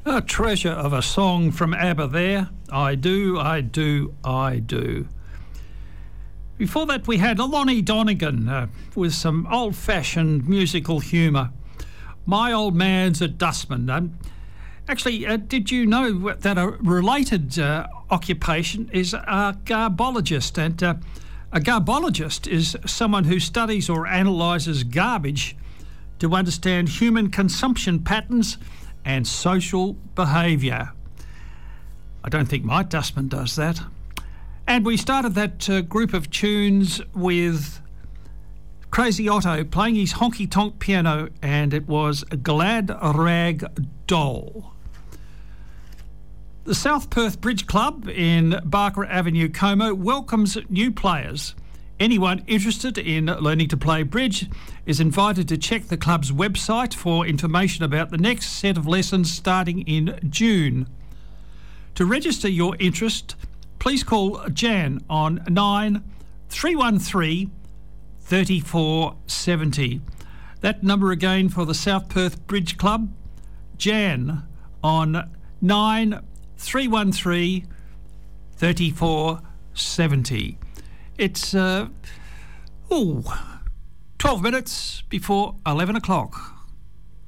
A treasure of a song from ABBA there. I do, I do, I do. Before that we had Lonnie Donegan with some old-fashioned musical humour. My Old Man's a Dustman. Actually, did you know that a related occupation is a garbologist? And a garbologist is someone who studies or analyses garbage to understand human consumption patterns and social behaviour. I don't think my dustman does that. And we started that group of tunes with Crazy Otto playing his honky-tonk piano, and it was Glad Rag Doll. The South Perth Bridge Club in Barker Avenue, Como, welcomes new players. Anyone interested in learning to play bridge is invited to check the club's website for information about the next set of lessons starting in June. To register your interest, please call Jan on 9 313 3470. That number again for the South Perth Bridge Club, Jan on 9 313 3470. It's 12 minutes before 11 o'clock.